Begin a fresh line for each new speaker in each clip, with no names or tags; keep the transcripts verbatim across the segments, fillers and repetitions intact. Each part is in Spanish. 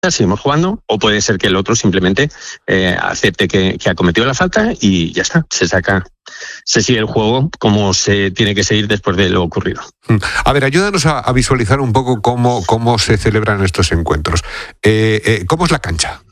seguimos jugando, o puede ser que el otro simplemente eh, acepte que, que ha cometido la falta y ya está, se saca, se sigue el juego como se tiene que seguir después de lo ocurrido.
A ver, ayúdanos a, a visualizar un poco cómo, cómo se celebran estos encuentros. Eh, eh, ¿Cómo es la cancha?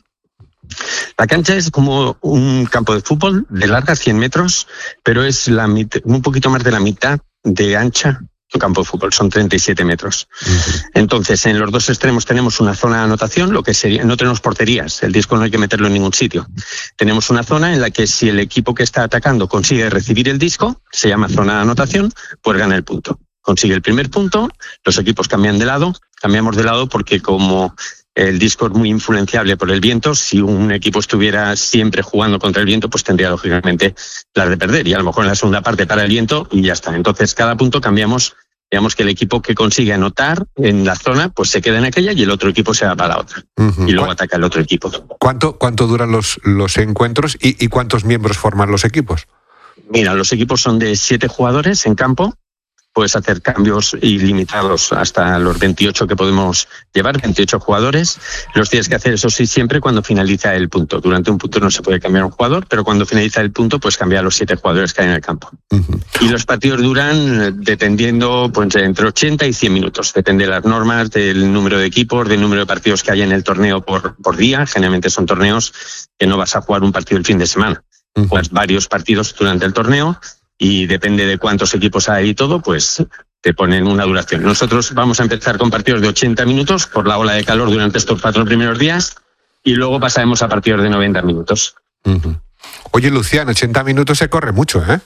La cancha es como un campo de fútbol de larga, cien metros, pero es la mit- un poquito más de la mitad de ancha. Un campo de fútbol, son treinta y siete metros. Uh-huh. Entonces, en los dos extremos tenemos una zona de anotación, lo que sería, no tenemos porterías, el disco no hay que meterlo en ningún sitio. Tenemos una zona en la que si el equipo que está atacando consigue recibir el disco, se llama zona de anotación, pues gana el punto. Consigue el primer punto, los equipos cambian de lado, cambiamos de lado porque como el disco es muy influenciable por el viento, si un equipo estuviera siempre jugando contra el viento, pues tendría lógicamente las de perder, y a lo mejor en la segunda parte para el viento y ya está. Entonces, cada punto cambiamos, digamos que el equipo que consigue anotar en la zona, pues se queda en aquella y el otro equipo se va para la otra. Uh-huh. Y luego ataca el otro equipo.
¿Cuánto, cuánto duran los, los encuentros y, y cuántos miembros forman los equipos?
Mira, los equipos son de siete jugadores en campo. Puedes hacer cambios ilimitados hasta los veintiocho que podemos llevar, veintiocho jugadores. Los tienes que hacer, eso sí, siempre cuando finaliza el punto. Durante un punto no se puede cambiar un jugador, pero cuando finaliza el punto, pues cambia a los siete jugadores que hay en el campo. Uh-huh. Y los partidos duran, dependiendo, pues entre ochenta y cien minutos. Depende de las normas, del número de equipos, del número de partidos que hay en el torneo por, por día. Generalmente son torneos que no vas a jugar un partido el fin de semana. Uh-huh. Pues varios partidos durante el torneo. Y depende de cuántos equipos hay y todo, pues te ponen una duración. Nosotros vamos a empezar con partidos de ochenta minutos por la ola de calor durante estos cuatro primeros días y luego pasaremos a partidos de noventa minutos.
Uh-huh. Oye, Lucía, en ochenta minutos se corre mucho, ¿eh?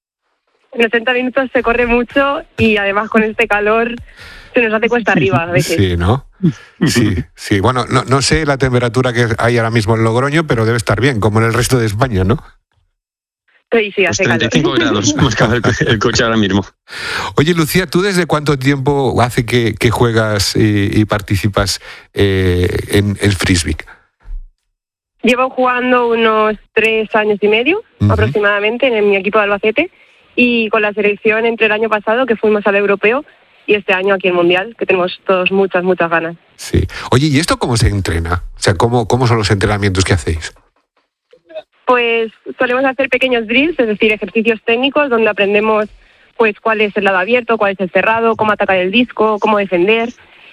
En ochenta minutos se corre mucho y además con este calor se nos hace cuesta arriba a veces.
Sí, ¿no? Sí, sí. Bueno, no, no sé la temperatura que hay ahora mismo en Logroño, pero debe estar bien, como en el resto de España, ¿no?
Sí, sí, hace
pues treinta y cinco
calor.
grados, hemos acabado el, el coche ahora mismo.
Oye, Lucía, ¿tú desde cuánto tiempo hace que, que juegas y, y participas eh, en el frisbee?
Llevo jugando unos tres años y medio, uh-huh. aproximadamente, en mi equipo de Albacete, y con la selección entre el año pasado, que fuimos al europeo, y este año aquí en Mundial, que tenemos todos muchas, muchas ganas.
Sí. Oye, ¿y esto cómo se entrena? O sea, ¿cómo, cómo son los entrenamientos que hacéis?
Pues solemos hacer pequeños drills, es decir, ejercicios técnicos donde aprendemos pues cuál es el lado abierto, cuál es el cerrado, cómo atacar el disco, cómo defender.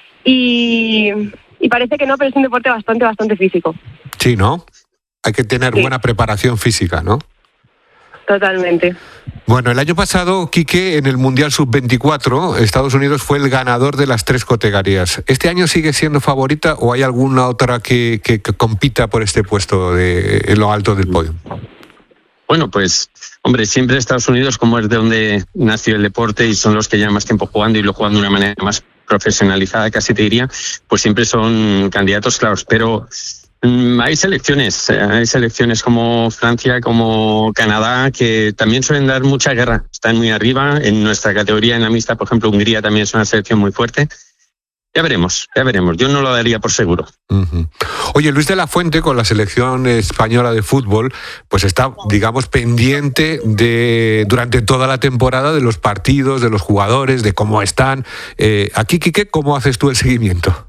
Y, y parece que no, pero es un deporte bastante, bastante físico.
Sí, ¿no? Hay que tener sí. buena preparación física, ¿no?
Totalmente.
Bueno, el año pasado, Quique, en el Mundial sub veinticuatro, Estados Unidos fue el ganador de las tres categorías. ¿Este año sigue siendo favorita o hay alguna otra que, que, que compita por este puesto de, en lo alto del podio?
Bueno, pues, hombre, siempre Estados Unidos, como es de donde nació el deporte y son los que llevan más tiempo jugando y lo juegan de una manera más profesionalizada, casi te diría, pues siempre son candidatos claros, pero hay selecciones, hay selecciones como Francia, como Canadá, que también suelen dar mucha guerra, están muy arriba. En nuestra categoría, en la mixta, por ejemplo, Hungría también es una selección muy fuerte. Ya veremos, ya veremos, yo no lo daría por seguro.
Uh-huh. Oye, Luis de la Fuente, con la selección española de fútbol, pues está, digamos, pendiente de durante toda la temporada de los partidos, de los jugadores, de cómo están. Eh, aquí, Quique, ¿cómo haces tú el seguimiento?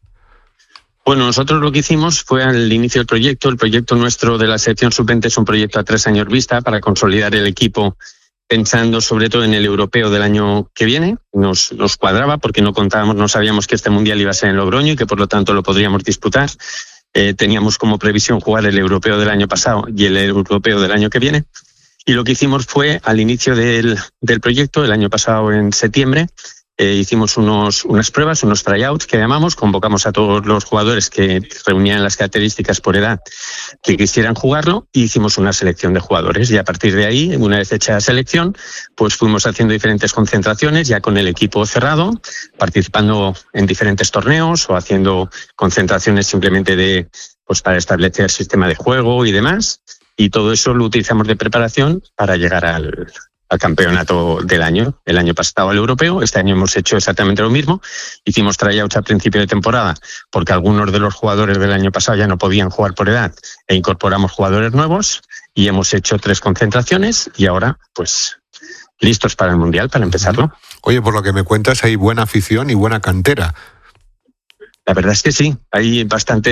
Bueno, nosotros lo que hicimos fue al inicio del proyecto. El proyecto nuestro de la selección sub veinte es un proyecto a tres años vista para consolidar el equipo, pensando sobre todo en el europeo del año que viene. Nos, nos cuadraba porque no contábamos, no sabíamos que este mundial iba a ser en Logroño y que por lo tanto lo podríamos disputar. Eh, teníamos como previsión jugar el europeo del año pasado y el europeo del año que viene. Y lo que hicimos fue al inicio del, del proyecto, el año pasado en septiembre, Eh, hicimos unos, unas pruebas, unos tryouts que llamamos, convocamos a todos los jugadores que reunían las características por edad que quisieran jugarlo y hicimos una selección de jugadores y a partir de ahí, una vez hecha la selección, pues fuimos haciendo diferentes concentraciones ya con el equipo cerrado, participando en diferentes torneos o haciendo concentraciones simplemente de, pues para establecer el sistema de juego y demás, y todo eso lo utilizamos de preparación para llegar al al campeonato del año. El año pasado al europeo, este año hemos hecho exactamente lo mismo. Hicimos tryouts al principio de temporada porque algunos de los jugadores del año pasado ya no podían jugar por edad e incorporamos jugadores nuevos y hemos hecho tres concentraciones y ahora pues listos para el Mundial, para empezarlo.
Oye, por lo que me cuentas hay buena afición y buena cantera.
La verdad es que sí, hay bastante